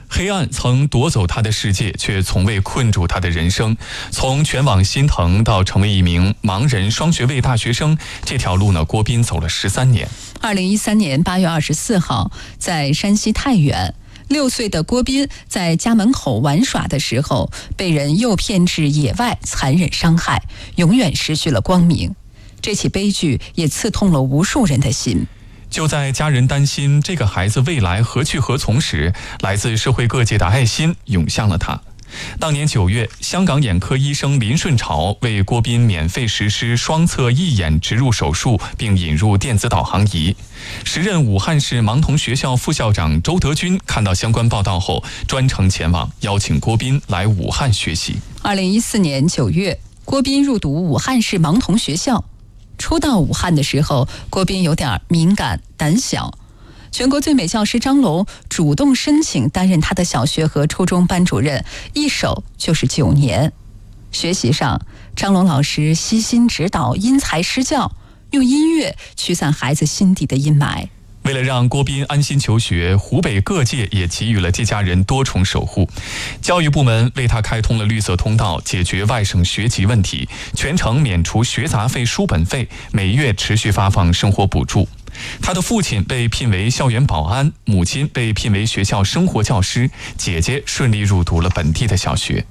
黑暗曾夺走他的世界，却从未困住他的人生。从全网心疼到成为一名盲人双学位大学生，这条路呢，郭斌走了13年。 2013年8月24号，在山西太原，6岁的郭斌在家门口玩耍的时候，被人诱骗至野外，残忍伤害，永远失去了光明。这起悲剧也刺痛了无数人的心。 就在家人担心这个孩子未来何去何从时，来自社会各界的爱心涌向了他。当年9月，香港眼科医生林顺潮为郭斌免费实施双侧义眼植入手术，并引入电子导航仪。时任武汉市盲童学校副校长周德军看到相关报道后，专程前往邀请郭斌来武汉学习。 2014年9月，郭斌入读武汉市盲童学校。初到武汉的时候，郭斌有点敏感胆小。全国最美教师张龙主动申请担任他的小学和初中班主任，一守就是9年。学习上，张龙老师悉心指导，因材施教，用音乐驱散孩子心底的阴霾。 为了让郭斌安心求学，湖北各界也给予了这家人多重守护。教育部门为他开通了绿色通道，解决外省学籍问题，全程免除学杂费、书本费，每月持续发放生活补助。他的父亲被聘为校园保安，母亲被聘为学校生活教师，姐姐顺利入读了本地的小学。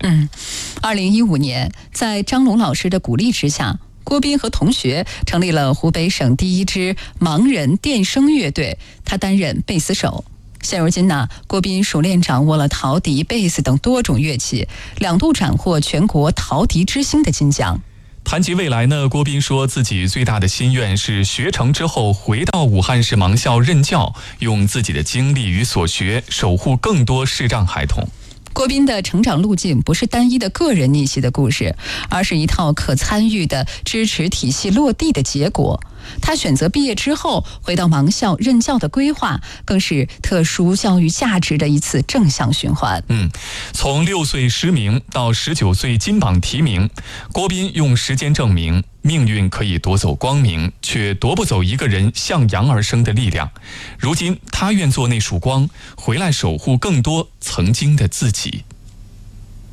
2015年，在张龙老师的鼓励之下，郭斌和同学成立了湖北省第1支盲人电声乐队，他担任贝斯手。现如今呢，郭斌熟练掌握了陶笛、贝斯等多种乐器，2度斩获全国陶笛之星的金奖。 谈及未来呢，郭斌说自己最大的心愿是学成之后回到武汉市盲校任教，用自己的经历与所学守护更多视障孩童。 郭斌的成长路径不是单一的个人逆袭的故事，而是一套可参与的支持体系落地的结果。他选择毕业之后回到盲校任教的规划，更是特殊教育价值的一次正向循环。 从6岁失明到19岁金榜题名，郭斌用时间证明，命运可以夺走光明，却夺不走一个人向阳而生的力量。如今他愿做那束光，回来守护更多曾经的自己。